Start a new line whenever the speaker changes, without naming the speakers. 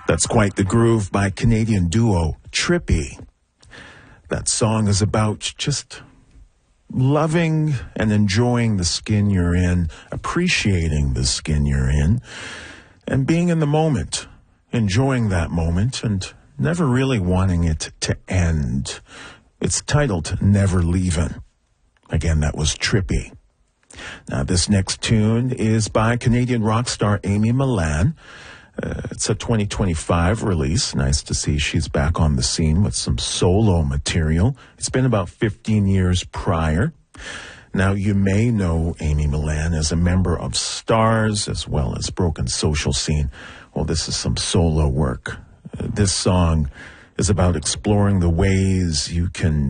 That's quite the groove by Canadian duo Trippy. That song is about just loving and enjoying the skin you're in, appreciating the skin you're in, and being in the moment, enjoying that moment, and never really wanting it to end. It's titled Never Leavin'. Again, that was Trippy. Now, this next tune is by Canadian rock star Amy Millan. It's a 2025 release. Nice to see she's back on the scene with some solo material. It's been about 15 years prior. Now, you may know Amy Millan as a member of Stars as well as Broken Social Scene. Well, this is some solo work. This song is about exploring the ways you can